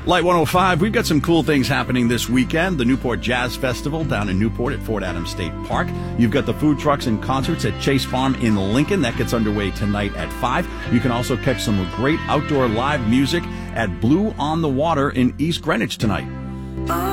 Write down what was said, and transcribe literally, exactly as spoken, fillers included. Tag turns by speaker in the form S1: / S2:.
S1: Light one oh five, we've got some cool things happening this weekend. The Newport Jazz Festival down in Newport at Fort Adams State Park. You've got the food trucks and concerts at Chase Farm in Lincoln. That gets underway tonight at five. You can also catch some great outdoor live music at Blue on the Water in East Greenwich tonight.